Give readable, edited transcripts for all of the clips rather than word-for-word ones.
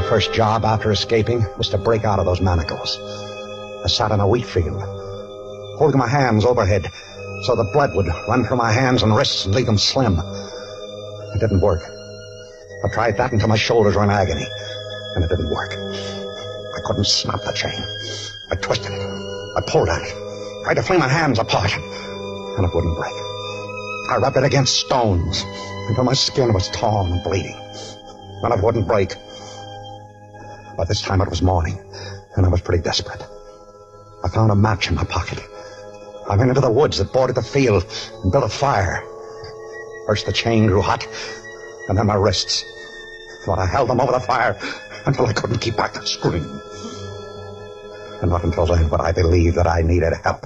first job after escaping was to break out of those manacles. I sat in a wheat field, holding my hands overhead so the blood would run from my hands and wrists and leave them slim. It didn't work. I tried that until my shoulders were in agony, and it didn't work. I couldn't snap the chain. I twisted it. I pulled at it, tried to fling my hands apart, and it wouldn't break. I rubbed it against stones until my skin was torn and bleeding, and it wouldn't break. By this time it was morning, and I was pretty desperate. I found a match in my pocket. I went into the woods that bordered the field and built a fire. First the chain grew hot, and then my wrists. But I held them over the fire until I couldn't keep back the scream. And not until then would I believe that I needed help.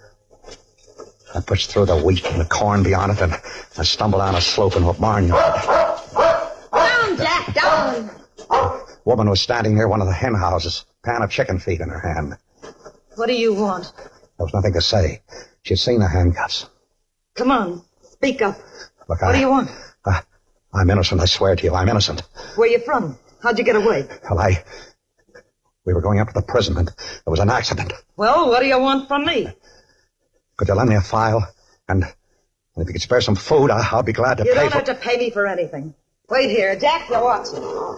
I pushed through the wheat and the corn beyond it, and I stumbled down a slope into a barnyard. Down, Jack, down! A woman was standing near one of the hen houses, a pan of chicken feed in her hand. What do you want? There was nothing to say. She'd seen the handcuffs. Come on, speak up. Look, What do you want? I'm innocent, I swear to you, I'm innocent. Where you from? How'd you get away? Well, we were going up to the prison, and there was an accident. Well, what do you want from me? Could you lend me a file? And if you could spare some food, I'll be glad to pay for... You don't have to pay me for anything. Wait here, Jack, you watch.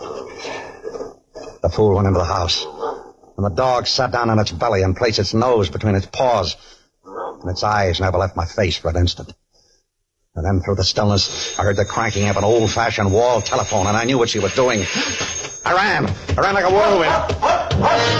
The fool went into the house, and the dog sat down on its belly and placed its nose between its paws, and its eyes never left my face for an instant. And then through the stillness, I heard the cranking of an old-fashioned wall telephone, and I knew what she was doing. I ran like a whirlwind.